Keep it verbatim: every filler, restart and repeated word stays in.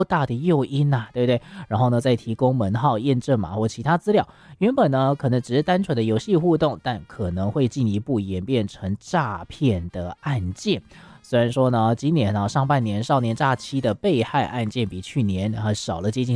大的诱因呐、啊，对不对？然后呢，再提供门号、验证码或其他资料，原本呢可能只是单纯的游戏互动，但可能会进一步演变成诈骗的案件。虽然说呢，今年呢上半年少年诈欺的被害案件比去年啊少了接近